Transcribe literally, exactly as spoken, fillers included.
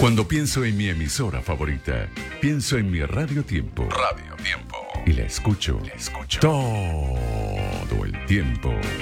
Cuando pienso en mi emisora favorita, pienso en mi Radio Tiempo. Radio Tiempo. Y la escucho, la escucho todo el tiempo.